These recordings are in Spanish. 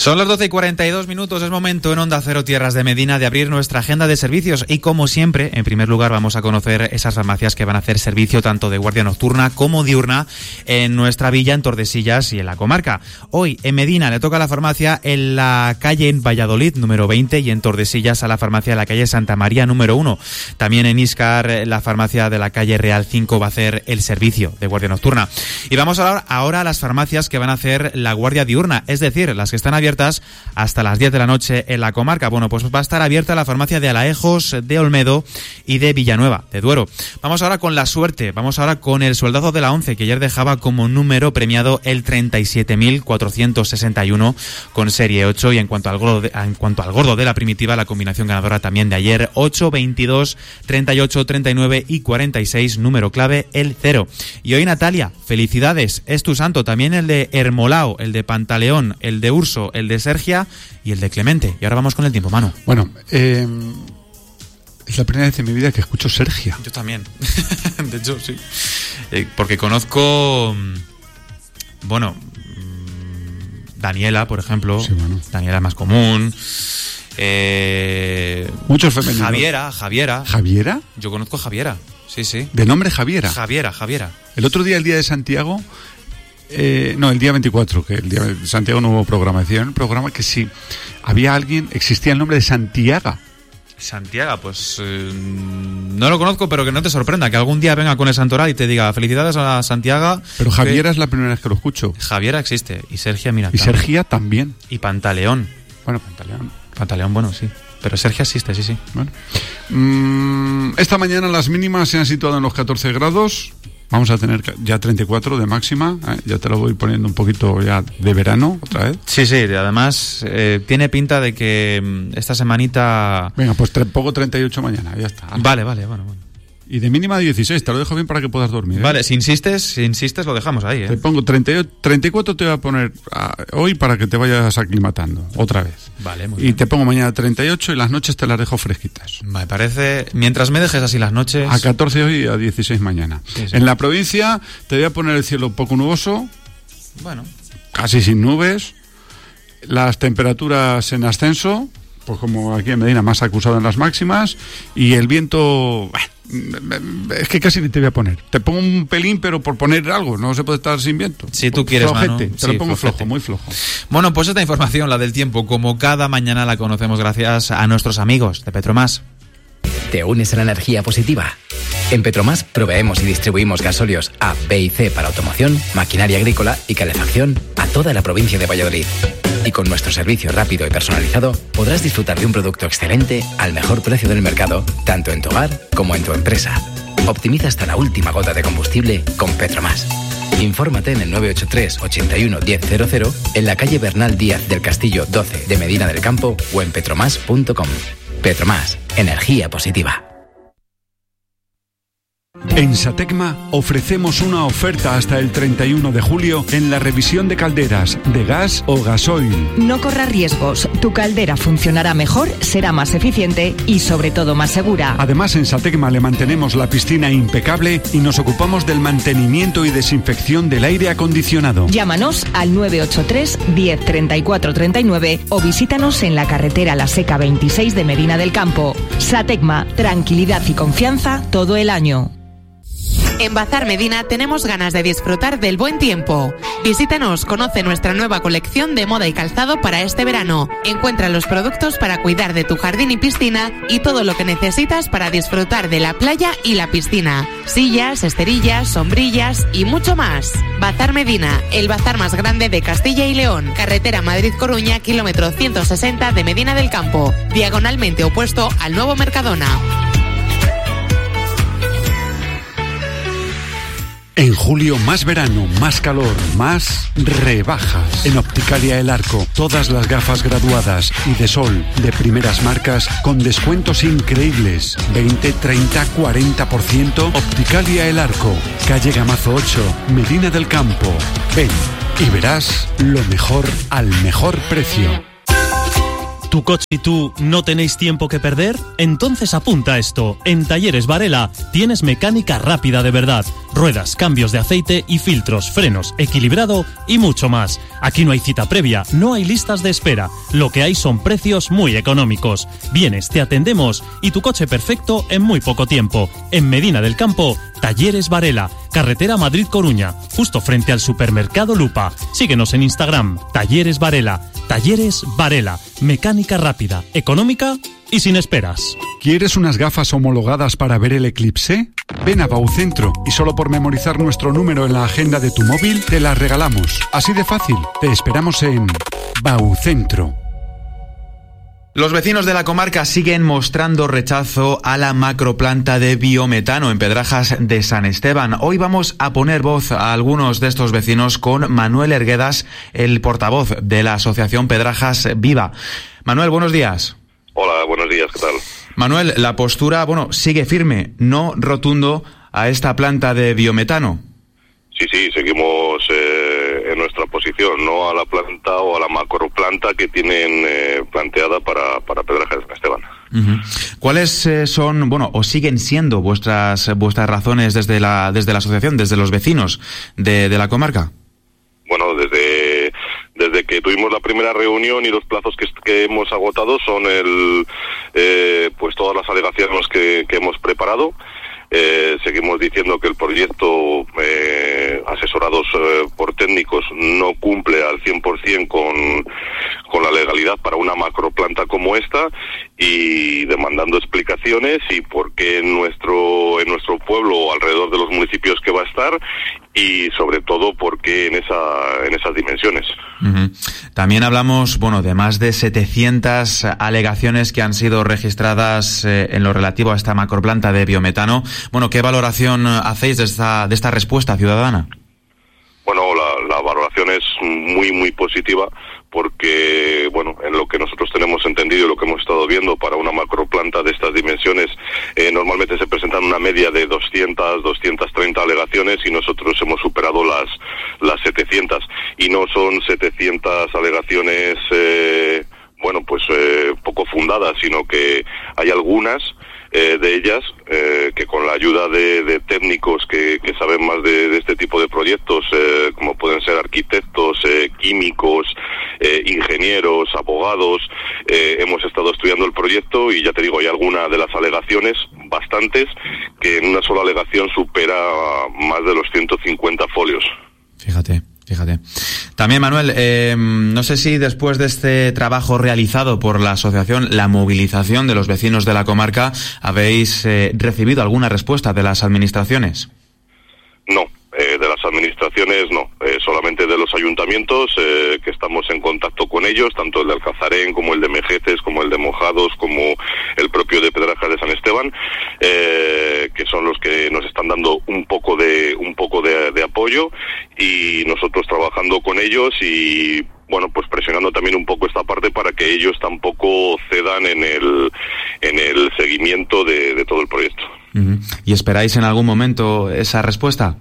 Son las 12:42, es momento en Onda Cero Tierras de Medina de abrir nuestra agenda de servicios y como siempre, en primer lugar vamos a conocer esas farmacias que van a hacer servicio tanto de guardia nocturna como diurna en nuestra villa, en Tordesillas y en la comarca. Hoy en Medina le toca a la farmacia en la calle en Valladolid número 20 y en Tordesillas a la farmacia de la calle Santa María número 1. También en Íscar la farmacia de la calle Real 5 va a hacer el servicio de guardia nocturna. Y vamos a hablar ahora a las farmacias que van a hacer la guardia diurna, es decir, las que están abiertas hasta las 10 de la noche en la comarca. Bueno, pues va a estar abierta la farmacia de Alaejos, de Olmedo y de Villanueva de Duero. Vamos ahora con la suerte, vamos ahora con el soldado de la 11, que ayer dejaba como número premiado el 37.461 con serie 8, y en cuanto al gordo de la primitiva, la combinación ganadora también de ayer, 8, 22, 38, 39 y 46, número clave el 0. Y hoy, Natalia, felicidades, es tu santo, también el de Hermolao, el de Pantaleón, el de Urso, el de Sergia y el de Clemente. Y ahora vamos con el tiempo, Manu. Bueno, es la primera vez en mi vida que escucho Sergia. Yo también. De hecho, sí. Porque conozco, Daniela, por ejemplo. Sí, bueno. Daniela es más común. Muchos femeninos. Javiera. ¿Javiera? Yo conozco a Javiera. Sí. ¿De nombre Javiera? Javiera. El otro día, el día de Santiago... el día 24, que el día de Santiago no hubo programación, programa que sí había existía el nombre de Santiago. Santiago, pues no lo conozco, pero que no te sorprenda que algún día venga con el santoral y te diga felicidades a Santiago. Pero Javiera es la primera vez que lo escucho. Javiera existe, y Sergia, mira. Y Sergia también. Y Pantaleón. Bueno, Pantaleón, bueno, sí. Pero Sergia existe, sí. Bueno. Esta mañana las mínimas se han situado en los 14 grados. Vamos a tener ya 34 de máxima, ya te lo voy poniendo un poquito ya de verano otra vez. Sí, además tiene pinta de que esta semanita... Venga, pues pongo 38 mañana, ya está. Vale, bueno. Y de mínima 16, te lo dejo bien para que puedas dormir. Vale, si insistes lo dejamos ahí. Te pongo 34, te voy a poner hoy para que te vayas aclimatando, otra vez. Vale, muy bien. Y te pongo mañana 38 y las noches te las dejo fresquitas. Me parece, mientras me dejes así las noches... A 14 hoy y a 16 mañana. Sí. En la provincia te voy a poner el cielo poco nuboso. Bueno. Casi sin nubes. Las temperaturas en ascenso, pues como aquí en Medina, más acusado en las máximas. Y el viento... es que casi ni te voy a poner. Te pongo un pelín, pero por poner algo. No se puede estar sin viento. Si tú quieres, flojete. Manu. Te lo pongo flojo, muy flojo. Bueno, pues esta información, la del tiempo, como cada mañana la conocemos gracias a nuestros amigos de Petromás. ¿Te unes a la energía positiva? En Petromás proveemos y distribuimos gasóleos A, B y C para automoción, maquinaria agrícola y calefacción a toda la provincia de Valladolid. Y con nuestro servicio rápido y personalizado podrás disfrutar de un producto excelente al mejor precio del mercado, tanto en tu hogar como en tu empresa. Optimiza hasta la última gota de combustible con Petromás. Infórmate en el 983 81 1000, en la calle Bernal Díaz del Castillo 12 de Medina del Campo o en petromás.com. Petromás, energía positiva. En Satecma ofrecemos una oferta hasta el 31 de julio en la revisión de calderas de gas o gasoil. No corras riesgos, tu caldera funcionará mejor, será más eficiente y sobre todo más segura. Además, en Satecma le mantenemos la piscina impecable y nos ocupamos del mantenimiento y desinfección del aire acondicionado. Llámanos al 983 10 34 39 o visítanos en la carretera La Seca 26 de Medina del Campo. Satecma, tranquilidad y confianza todo el año. En Bazar Medina tenemos ganas de disfrutar del buen tiempo. Visítanos, conoce nuestra nueva colección de moda y calzado para este verano. Encuentra los productos para cuidar de tu jardín y piscina y todo lo que necesitas para disfrutar de la playa y la piscina. Sillas, esterillas, sombrillas y mucho más. Bazar Medina, el bazar más grande de Castilla y León. Carretera Madrid-Coruña, kilómetro 160 de Medina del Campo. Diagonalmente opuesto al nuevo Mercadona. En julio, más verano, más calor, más rebajas. En Opticalia El Arco, todas las gafas graduadas y de sol de primeras marcas con descuentos increíbles. 20, 30, 40%. Opticalia El Arco, calle Gamazo 8, Medina del Campo. Ven y verás lo mejor al mejor precio. ¿Tu coche y tú no tenéis tiempo que perder? Entonces apunta esto. En Talleres Varela tienes mecánica rápida de verdad. ruedas, cambios de aceite y filtros, frenos, equilibrado y mucho más. Aquí no hay cita previa, no hay listas de espera. Lo que hay son precios muy económicos. Vienes, te atendemos y tu coche perfecto en muy poco tiempo. En Medina del Campo, Talleres Varela, carretera Madrid-Coruña, justo frente al supermercado Lupa. Síguenos en Instagram, Talleres Varela. Talleres Varela, mecánica rápida, económica y sin esperas. ¿Quieres unas gafas homologadas para ver el eclipse? Ven a Baucentro y solo por memorizar nuestro número en la agenda de tu móvil te las regalamos. Así de fácil. Te esperamos en Baucentro. Los vecinos de la comarca siguen mostrando rechazo a la macroplanta de biometano en Pedrajas de San Esteban. Hoy vamos a poner voz a algunos de estos vecinos con Manuel Erguedas, el portavoz de la asociación Pedrajas Viva. Manuel, buenos días. Hola, buenos días, ¿qué tal? Manuel, la postura, sigue firme, no rotundo a esta planta de biometano. Sí, seguimos en nuestra posición, no a la planta o a la macroplanta que tienen planteada para Pedrajas de San Esteban. Uh-huh. ¿Cuáles son, o siguen siendo vuestras razones desde la asociación, desde los vecinos de la comarca? Bueno, desde que tuvimos la primera reunión y los plazos que hemos agotado son pues todas las alegaciones que hemos preparado. Seguimos diciendo que el proyecto, asesorados por técnicos, no cumple al 100% con la legalidad para una macroplanta como esta, y demandando explicaciones y por qué en nuestro pueblo o alrededor de los municipios que va a estar, y sobre todo por qué en esas dimensiones. Uh-huh. También hablamos, de más de 700 alegaciones que han sido registradas en lo relativo a esta macroplanta de biometano. ¿Qué valoración hacéis de esta respuesta ciudadana? Bueno, la valoración es muy, muy positiva, porque, en lo que nosotros tenemos entendido y lo que hemos estado viendo, para una macroplanta de estas dimensiones, normalmente se presentan una media de 230 alegaciones, y nosotros hemos superado las 700. Y no son 700 alegaciones, poco fundadas, sino que hay algunas de ellas que, con la ayuda de técnicos que saben más de este tipo de proyectos, como pueden ser arquitectos, químicos, ingenieros, abogados, hemos estado estudiando el proyecto, y ya te digo, hay alguna de las alegaciones, bastantes, que en una sola alegación supera más de los 150 folios. Fíjate. También, Manuel, no sé si después de este trabajo realizado por la asociación, la movilización de los vecinos de la comarca, habéis recibido alguna respuesta de las administraciones. No, de las administraciones no, solamente de los ayuntamientos, que estamos en contacto con ellos, tanto el de Alcazarén como el de Mejeces, como el de Mojados, como el propio de Pedrajas de San Esteban, que son los que nos están dando un poco de apoyo, y nosotros trabajando con ellos y pues presionando también un poco esta parte para que ellos tampoco cedan en el seguimiento de todo el proyecto. Uh-huh. ¿Y esperáis en algún momento esa respuesta?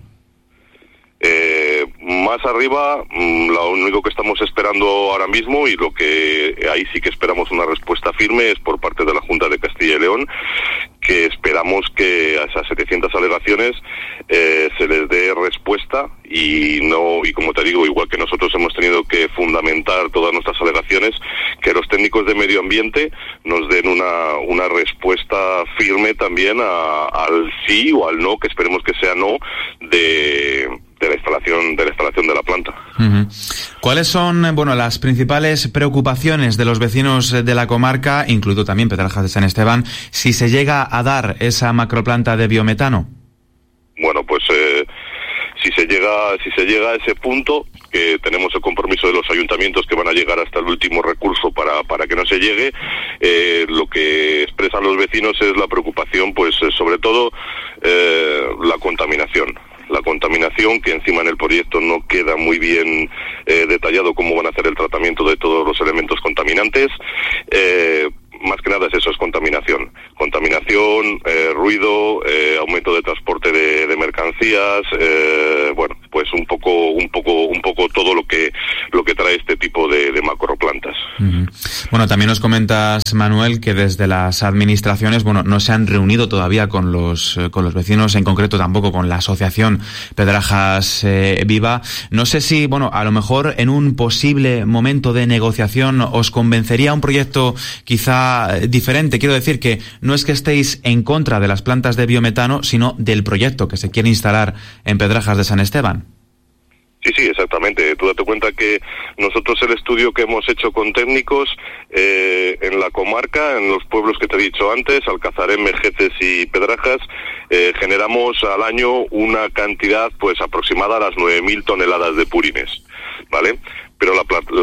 Más arriba, lo único que estamos esperando ahora mismo, y lo que ahí sí que esperamos una respuesta firme, es por parte de la Junta de Castilla y León, que esperamos que a esas 700 alegaciones se les dé respuesta, y como te digo, igual que nosotros hemos tenido que fundamentar todas nuestras alegaciones, que los técnicos de medio ambiente nos den una respuesta firme también al sí o al no, que esperemos que sea no, de la instalación de la planta. Uh-huh. ¿Cuáles son las principales preocupaciones de los vecinos de la comarca, incluido también Pedrajas de San Esteban, si se llega a dar esa macroplanta de biometano? Si se llega a ese punto, que tenemos el compromiso de los ayuntamientos, que van a llegar hasta el último recurso para que no se llegue, lo que expresan los vecinos es la preocupación, sobre todo la contaminación. La contaminación, que encima en el proyecto no queda muy bien detallado cómo van a hacer el tratamiento de todos los elementos contaminantes. Más que nada es eso, es contaminación, ruido, aumento de transporte de mercancías, un poco todo lo que trae este tipo de macroplantas. Bueno, también nos comentas, Manuel, que desde las administraciones, no se han reunido todavía con los vecinos, en concreto tampoco con la asociación Pedrajas Viva. No sé si, a lo mejor en un posible momento de negociación os convencería un proyecto quizá diferente. Quiero decir que no es que estéis en contra de las plantas de biometano, sino del proyecto que se quiere instalar en Pedrajas de San Esteban. Sí, exactamente. Tú date cuenta que nosotros el estudio que hemos hecho con técnicos en la comarca, en los pueblos que te he dicho antes, Alcazarén, Mejeces y Pedrajas, generamos al año una cantidad pues aproximada a las 9.000 toneladas de purines, ¿vale? Pero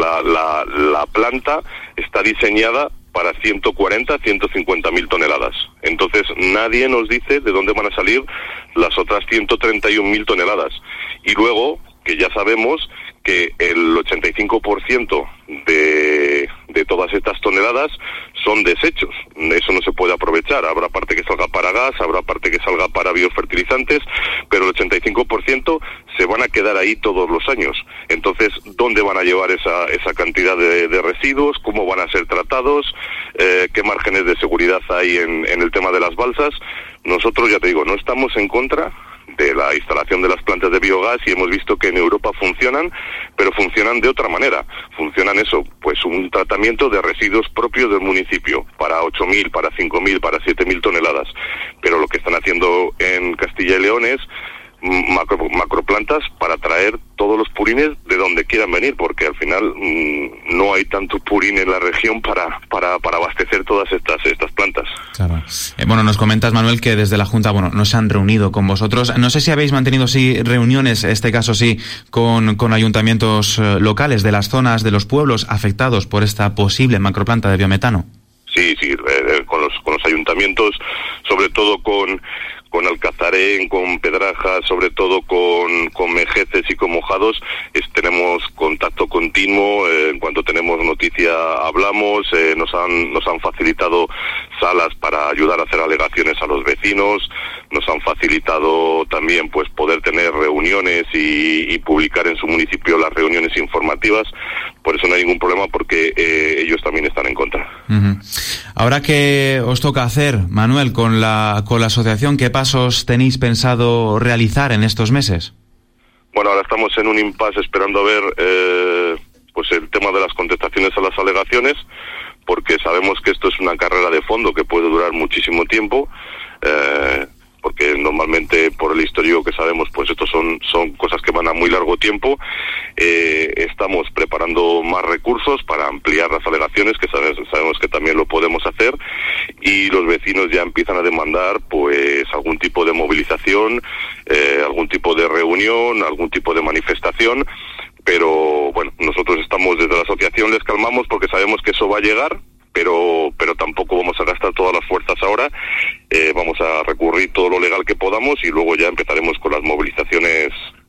la planta está diseñada para 140, 150.000 toneladas. Entonces nadie nos dice de dónde van a salir las otras 131.000 toneladas. Y luego, que ya sabemos que el 85% de todas estas toneladas son desechos. Eso no se puede aprovechar. Habrá parte que salga para gas, habrá parte que salga para biofertilizantes, pero el 85% se van a quedar ahí todos los años. Entonces, ¿dónde van a llevar esa cantidad de residuos? ¿Cómo van a ser tratados? ¿Qué márgenes de seguridad hay en el tema de las balsas? Nosotros, ya te digo, no estamos en contra de la instalación de las plantas de biogás y hemos visto que en Europa funcionan, pero funcionan de otra manera. Funcionan pues un tratamiento de residuos propios del municipio para 8.000, para 5.000, para 7.000 toneladas. Pero lo que están haciendo en Castilla y León es macroplantas para traer todos los purines de donde quieran venir, porque al final no hay tanto purín en la región para abastecer todas estas plantas. Claro. Nos comentas, Manuel, que desde la Junta no se han reunido con vosotros. No sé si habéis mantenido reuniones, este caso con ayuntamientos locales de las zonas, de los pueblos afectados por esta posible macroplanta de biometano. Sí, con los ayuntamientos, sobre todo con Alcazarén, con Pedrajas, sobre todo con Mejeces y con Mojados, tenemos contacto continuo. En cuanto tenemos noticia hablamos. Nos han facilitado salas para ayudar a hacer alegaciones a los vecinos. Nos han facilitado también pues poder tener reuniones y publicar en su municipio las reuniones informativas. Por eso no hay ningún problema, porque ellos también están en contra. Uh-huh. Ahora, ¿qué os toca hacer, Manuel, con la asociación? ¿Qué pasos tenéis pensado realizar en estos meses? Bueno, ahora estamos en un impasse esperando a ver pues el tema de las contestaciones a las alegaciones, porque sabemos que esto es una carrera de fondo que puede durar muchísimo tiempo. Porque normalmente, por el histórico que sabemos, pues estos son cosas que van a muy largo tiempo. Estamos preparando más recursos para ampliar las alegaciones, que sabemos que también lo podemos hacer, y los vecinos ya empiezan a demandar pues algún tipo de movilización, algún tipo de reunión, algún tipo de manifestación. Pero bueno, nosotros estamos desde la asociación, les calmamos porque sabemos que eso va a llegar, pero tampoco vamos a gastar todas las fuerzas ahora. Vamos a recurrir todo lo legal que podamos y luego ya empezaremos con las movilizaciones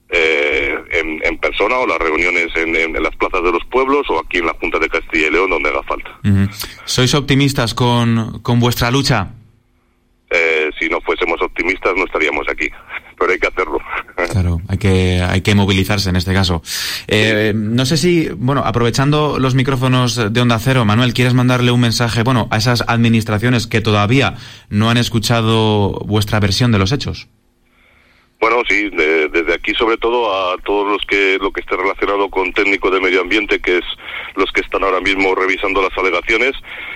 en persona, o las reuniones en las plazas de los pueblos, o aquí en la Junta de Castilla y León, donde haga falta. Uh-huh. ¿Sois optimistas con vuestra lucha? Si no fuésemos optimistas no estaríamos aquí, pero hay que hacerlo. Claro, hay que movilizarse en este caso. No sé si, aprovechando los micrófonos de Onda Cero, Manuel, ¿quieres mandarle un mensaje, a esas administraciones que todavía no han escuchado vuestra versión de los hechos? Bueno, sí, desde aquí sobre todo a todos lo que esté relacionado con técnico de medio ambiente, que es los que están ahora mismo revisando las alegaciones,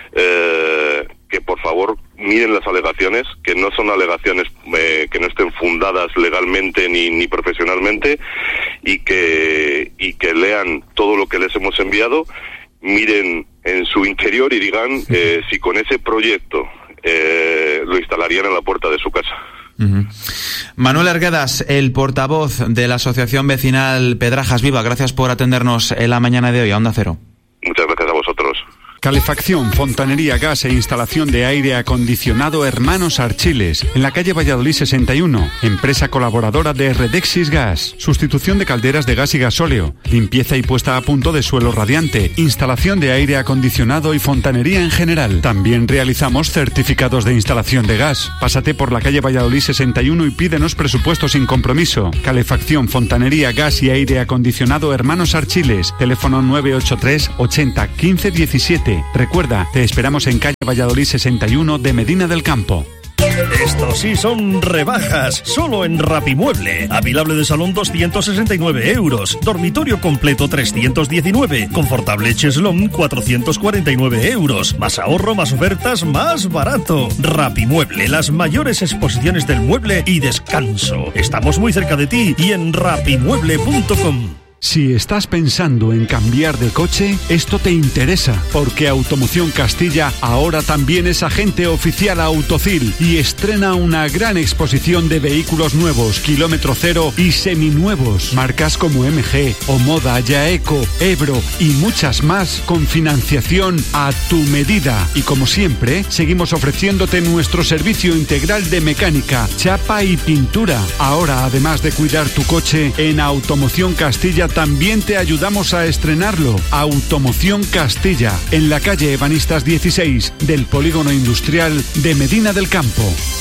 que por favor miren las alegaciones, que no son alegaciones que no estén fundadas legalmente ni profesionalmente, y que lean todo lo que les hemos enviado, miren en su interior y digan si con ese proyecto lo instalarían en la puerta de su casa. Uh-huh. Manuel Arguedas, el portavoz de la Asociación Vecinal Pedrajas Viva, gracias por atendernos en la mañana de hoy a Onda Cero. Muchas gracias a vosotros. Calefacción, fontanería, gas e instalación de aire acondicionado Hermanos Archiles, en la calle Valladolid 61, empresa colaboradora de Redexis Gas. Sustitución de calderas de gas y gasóleo, limpieza y puesta a punto de suelo radiante, instalación de aire acondicionado y fontanería en general. También realizamos certificados de instalación de gas. Pásate por la calle Valladolid 61 y pídenos presupuesto sin compromiso. Calefacción, fontanería, gas y aire acondicionado Hermanos Archiles, teléfono 983 80 15 17. Recuerda, te esperamos en calle Valladolid 61 de Medina del Campo. Estos sí son rebajas, solo en Rapimueble. Avilable de salón 269 euros, dormitorio completo 319, confortable cheslón 449 euros. Más ahorro, más ofertas, más barato. Rapimueble, las mayores exposiciones del mueble y descanso. Estamos muy cerca de ti y en rapimueble.com. Si estás pensando en cambiar de coche, esto te interesa, porque Automoción Castilla ahora también es agente oficial Autocil y estrena una gran exposición de vehículos nuevos, kilómetro cero y seminuevos, marcas como MG, Omoda, Yaeco, Ebro y muchas más con financiación a tu medida. Y como siempre, seguimos ofreciéndote nuestro servicio integral de mecánica, chapa y pintura. Ahora, además de cuidar tu coche, en Automoción Castilla también te ayudamos a estrenarlo. Automoción Castilla, en la calle Ebanistas 16 del Polígono Industrial de Medina del Campo.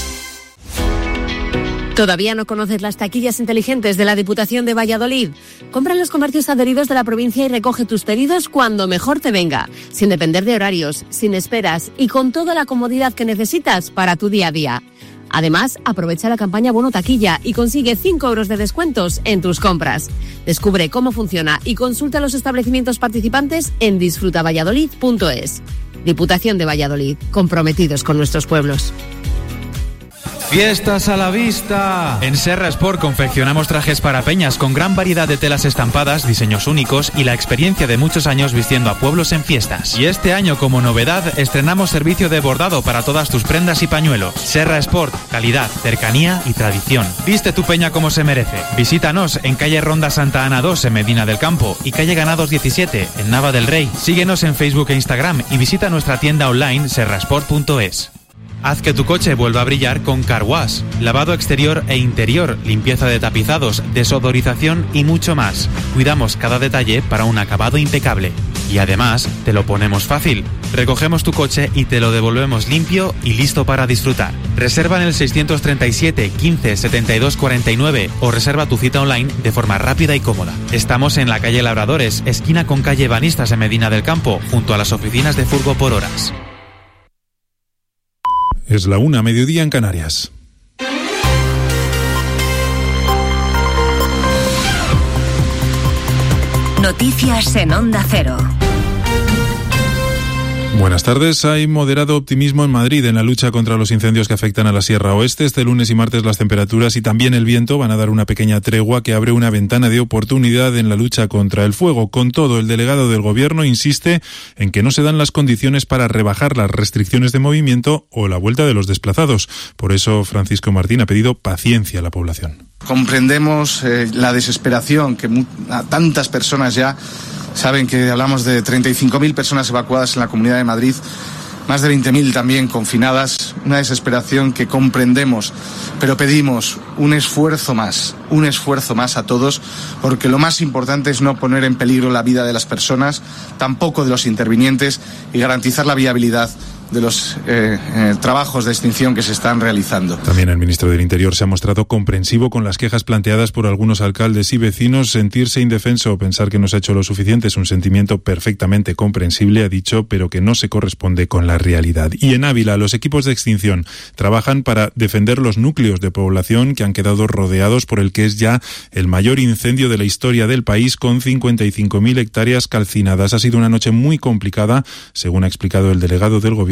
¿Todavía no conoces las taquillas inteligentes de la Diputación de Valladolid? Compra en los comercios adheridos de la provincia y recoge tus pedidos cuando mejor te venga, sin depender de horarios, sin esperas y con toda la comodidad que necesitas para tu día a día. Además, aprovecha la campaña Bono Taquilla y consigue 5 euros de descuentos en tus compras. Descubre cómo funciona y consulta los establecimientos participantes en disfrutavalladolid.es. Diputación de Valladolid, comprometidos con nuestros pueblos. ¡Fiestas a la vista! En Serra Sport confeccionamos trajes para peñas con gran variedad de telas estampadas, diseños únicos y la experiencia de muchos años vistiendo a pueblos en fiestas. Y este año, como novedad, estrenamos servicio de bordado para todas tus prendas y pañuelos. Serra Sport, calidad, cercanía y tradición. Viste tu peña como se merece. Visítanos en calle Ronda Santa Ana 2 en Medina del Campo y calle Ganados 17 en Nava del Rey. Síguenos en Facebook e Instagram y visita nuestra tienda online serrasport.es. Haz que tu coche vuelva a brillar con Car Wash. Lavado exterior e interior, limpieza de tapizados, desodorización y mucho más. Cuidamos cada detalle para un acabado impecable. Y además, te lo ponemos fácil. Recogemos tu coche y te lo devolvemos limpio y listo para disfrutar. Reserva en el 637 15 72 49 o reserva tu cita online de forma rápida y cómoda. Estamos en la calle Labradores, esquina con calle Ebanistas en Medina del Campo, junto a las oficinas de Furgo por Horas. Es la 1:00, mediodía en Canarias. Noticias en Onda Cero. Buenas tardes. Hay moderado optimismo en Madrid en la lucha contra los incendios que afectan a la Sierra Oeste. Este lunes y martes las temperaturas y también el viento van a dar una pequeña tregua que abre una ventana de oportunidad en la lucha contra el fuego. Con todo, el delegado del Gobierno insiste en que no se dan las condiciones para rebajar las restricciones de movimiento o la vuelta de los desplazados. Por eso, Francisco Martín ha pedido paciencia a la población. Comprendemos la desesperación que tantas personas ya saben que hablamos de 35.000 personas evacuadas en la Comunidad de Madrid, más de 20.000 también confinadas, una desesperación que comprendemos, pero pedimos un esfuerzo más a todos, porque lo más importante es no poner en peligro la vida de las personas, tampoco de los intervinientes, y garantizar la viabilidad de los trabajos de extinción que se están realizando. También el ministro del Interior se ha mostrado comprensivo con las quejas planteadas por algunos alcaldes y vecinos. Sentirse indefenso o pensar que no se ha hecho lo suficiente es un sentimiento perfectamente comprensible, ha dicho, pero que no se corresponde con la realidad. Y en Ávila, los equipos de extinción trabajan para defender los núcleos de población que han quedado rodeados por el que es ya el mayor incendio de la historia del país, con 55.000 hectáreas calcinadas. Ha sido una noche muy complicada, según ha explicado el delegado del Gobierno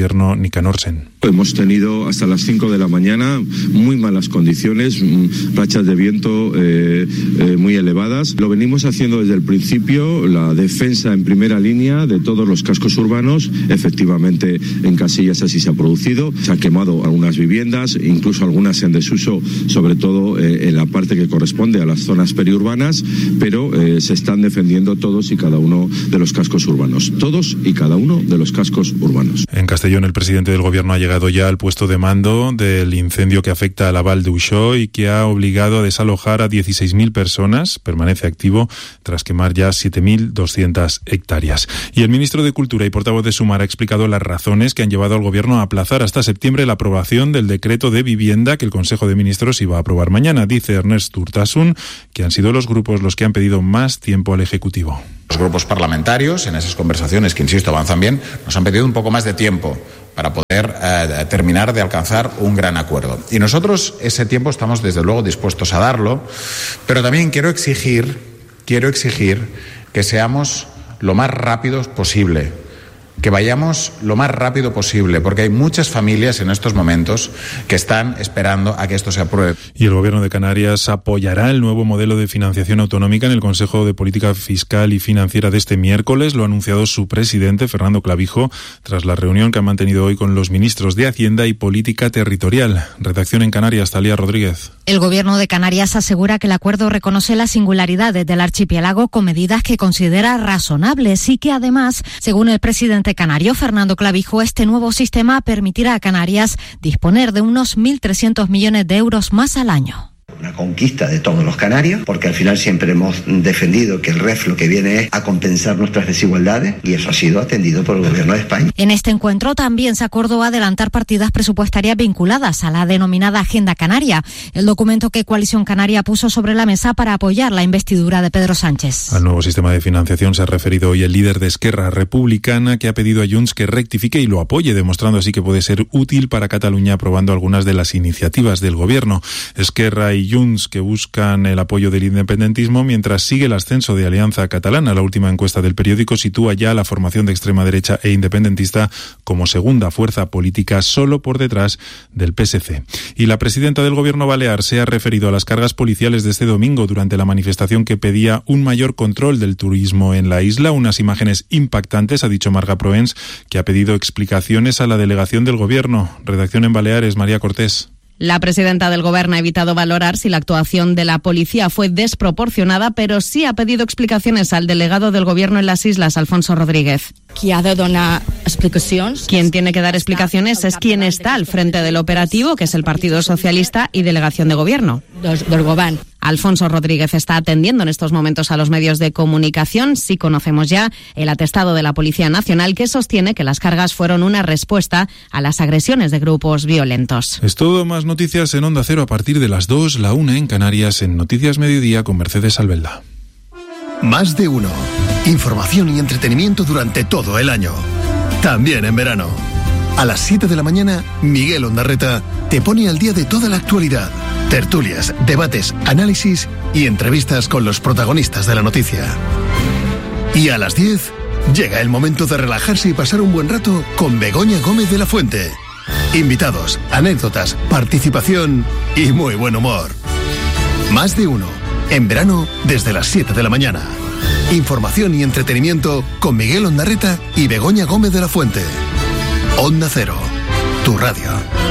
Gobierno Nicanor-Sen. Hemos tenido hasta las 5 de la mañana muy malas condiciones, rachas de viento muy elevadas. Lo venimos haciendo desde el principio, la defensa en primera línea de todos los cascos urbanos. Efectivamente, en Casillas así se ha producido. Se han quemado algunas viviendas, incluso algunas en desuso, sobre todo en la parte que corresponde a las zonas periurbanas, pero se están defendiendo todos y cada uno de los cascos urbanos. Todos y cada uno de los cascos urbanos. En Castellón, el presidente del Gobierno ha llegado ya al puesto de mando del incendio que afecta a la Val d'Uixó y que ha obligado a desalojar a 16.000 personas. Permanece activo tras quemar ya 7.200 hectáreas. Y el ministro de Cultura y portavoz de Sumar ha explicado las razones que han llevado al Gobierno a aplazar hasta septiembre la aprobación del decreto de vivienda que el Consejo de Ministros iba a aprobar mañana. Dice Ernest Urtasun que han sido los grupos los que han pedido más tiempo al Ejecutivo. Los grupos parlamentarios, en esas conversaciones que, insisto, avanzan bien, nos han pedido un poco más de tiempo para poder terminar de alcanzar un gran acuerdo. Y nosotros ese tiempo estamos, desde luego, dispuestos a darlo, pero también quiero exigir que seamos lo más rápidos posible, que vayamos lo más rápido posible, porque hay muchas familias en estos momentos que están esperando a que esto se apruebe. Y el Gobierno de Canarias apoyará el nuevo modelo de financiación autonómica en el Consejo de Política Fiscal y Financiera de este miércoles. Lo ha anunciado su presidente, Fernando Clavijo, tras la reunión que han mantenido hoy con los ministros de Hacienda y Política Territorial. Redacción en Canarias, Talía Rodríguez. El Gobierno de Canarias asegura que el acuerdo reconoce las singularidades del archipiélago con medidas que considera razonables y que además, según el presidente canario Fernando Clavijo, este nuevo sistema permitirá a Canarias disponer de unos 1.300 millones de euros más al año. Una conquista de todos los canarios, porque al final siempre hemos defendido que el REF lo que viene es a compensar nuestras desigualdades y eso ha sido atendido por el Gobierno de España. En este encuentro también se acordó adelantar partidas presupuestarias vinculadas a la denominada Agenda Canaria, el documento que Coalición Canaria puso sobre la mesa para apoyar la investidura de Pedro Sánchez. Al nuevo sistema de financiación se ha referido hoy el líder de Esquerra Republicana, que ha pedido a Junts que rectifique y lo apoye, demostrando así que puede ser útil para Cataluña, aprobando algunas de las iniciativas del Gobierno. Esquerra y Junts, que buscan el apoyo del independentismo, mientras sigue el ascenso de Alianza Catalana. La última encuesta del periódico sitúa ya a la formación de extrema derecha e independentista como segunda fuerza política, solo por detrás del PSC. Y la presidenta del Gobierno balear se ha referido a las cargas policiales de este domingo durante la manifestación que pedía un mayor control del turismo en la isla. Unas imágenes impactantes, ha dicho Marga Proens, que ha pedido explicaciones a la delegación del Gobierno. Redacción en Baleares, María Cortés. La presidenta del Gobierno ha evitado valorar si la actuación de la policía fue desproporcionada, pero sí ha pedido explicaciones al delegado del Gobierno en las islas, Alfonso Rodríguez. Quien tiene que dar explicaciones es quien está al frente del operativo, que es el Partido Socialista y delegación de Gobierno. Alfonso Rodríguez está atendiendo en estos momentos a los medios de comunicación. Sí conocemos ya el atestado de la Policía Nacional, que sostiene que las cargas fueron una respuesta a las agresiones de grupos violentos. Es todo. Más noticias en Onda Cero a partir de las 2, la 1 en Canarias, en Noticias Mediodía con Mercedes Albelda. Más de uno. Información y entretenimiento durante todo el año. También en verano. A las 7 de la mañana, Miguel Ondarreta te pone al día de toda la actualidad. Tertulias, debates, análisis y entrevistas con los protagonistas de la noticia. Y a las 10, llega el momento de relajarse y pasar un buen rato con Begoña Gómez de la Fuente. Invitados, anécdotas, participación y muy buen humor. Más de uno. En verano, desde las 7 de la mañana. Información y entretenimiento con Miguel Ondarreta y Begoña Gómez de la Fuente. Onda Cero, tu radio.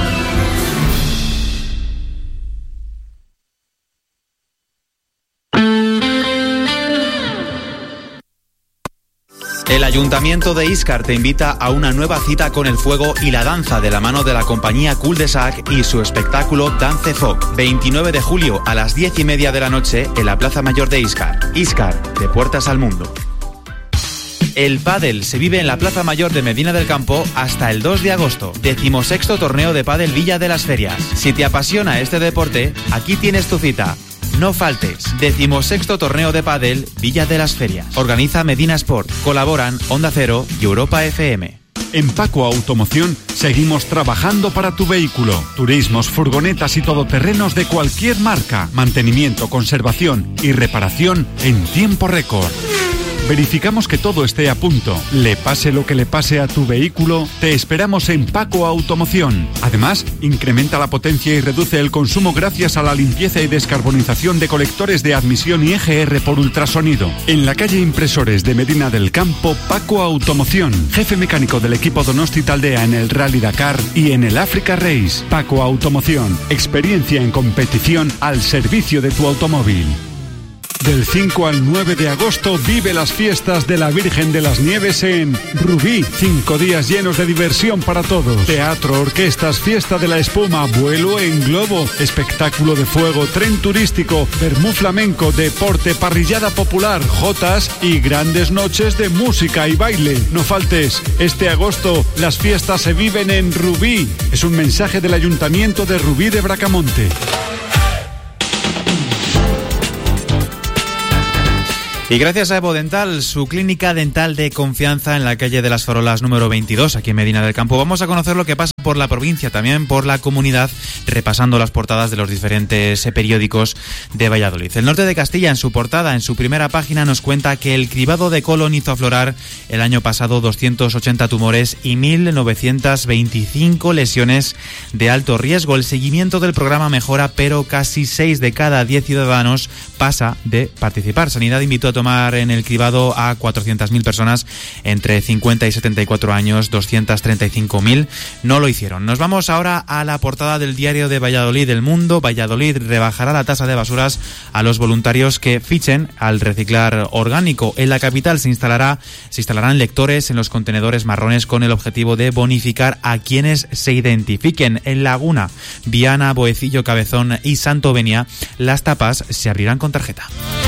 El Ayuntamiento de Íscar te invita a una nueva cita con el fuego y la danza de la mano de la compañía Cul de Sac y su espectáculo Dance Folk. 29 de julio a las 10:30 de la noche en la Plaza Mayor de Íscar. Íscar, de puertas al mundo. El pádel se vive en la Plaza Mayor de Medina del Campo hasta el 2 de agosto. 16º torneo de pádel Villa de las Ferias. Si te apasiona este deporte, aquí tienes tu cita. No faltes. 16º torneo de pádel Villa de las Ferias. Organiza Medina Sport. Colaboran Onda Cero y Europa FM. En Paco Automoción seguimos trabajando para tu vehículo. Turismos, furgonetas y todoterrenos de cualquier marca. Mantenimiento, conservación y reparación en tiempo récord. Verificamos que todo esté a punto. Le pase lo que le pase a tu vehículo, te esperamos en Paco Automoción. Además, incrementa la potencia y reduce el consumo gracias a la limpieza y descarbonización de colectores de admisión y EGR por ultrasonido. En la calle Impresores de Medina del Campo, Paco Automoción, jefe mecánico del equipo Donosti Taldea en el Rally Dakar y en el Africa Race. Paco Automoción, experiencia en competición al servicio de tu automóvil. Del 5 al 9 de agosto vive las fiestas de la Virgen de las Nieves en Rubí. 5 días llenos de diversión para todos. Teatro, orquestas, fiesta de la espuma, vuelo en globo, espectáculo de fuego, tren turístico, vermú flamenco, deporte, parrillada popular, jotas y grandes noches de música y baile. No faltes, este agosto las fiestas se viven en Rubí. Es un mensaje del Ayuntamiento de Rubí de Bracamonte. Y gracias a Evo Dental, su clínica dental de confianza en la calle de las Farolas número 22, aquí en Medina del Campo, vamos a conocer lo que pasa por la provincia, también por la comunidad, repasando las portadas de los diferentes periódicos de Valladolid. El Norte de Castilla, en su portada, en su primera página, nos cuenta que el cribado de colon hizo aflorar el año pasado 280 tumores y 1.925 lesiones de alto riesgo. El seguimiento del programa mejora, pero casi 6 de cada 10 ciudadanos pasa de participar. Sanidad invitó a tomar en el cribado a 400.000 personas entre 50 y 74 años, 235.000 no lo hicieron. Nos vamos ahora a la portada del diario de Valladolid, El Mundo. Valladolid rebajará la tasa de basuras a los voluntarios que fichen al reciclar orgánico. En la capital se instalarán lectores en los contenedores marrones con el objetivo de bonificar a quienes se identifiquen. En Laguna, Viana, Boecillo, Cabezón y Santovenia, las tapas se abrirán con tarjeta.